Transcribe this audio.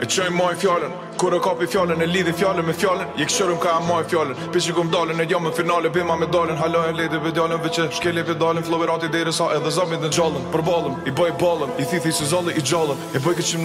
E qoj maj fjallën, kur e kapi fjallën, e lidhi fjallën me fjallën. Je këshërëm ka e maj fjallën, pishi kum dalën, e jam në finale, bima me dalën. Halo e ledi pedalën, veqe shkeli pedalën, flowerati deri sa edhe zamit në gjallën. Për balëm, i bëj balën, i thithi si zalli i gjallën, e bëj këtë